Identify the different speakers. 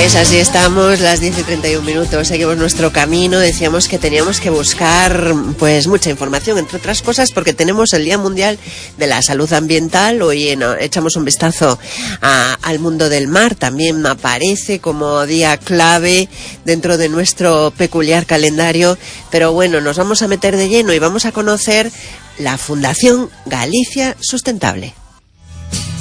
Speaker 1: Pues así estamos, las 10:31, seguimos nuestro camino. Decíamos que teníamos que buscar pues mucha información, entre otras cosas porque tenemos el Día Mundial de la Salud Ambiental. Hoy echamos un vistazo al mundo del mar, también aparece como día clave dentro de nuestro peculiar calendario. Pero bueno, nos vamos a meter de lleno y vamos a conocer la Fundación Galicia Sustentable.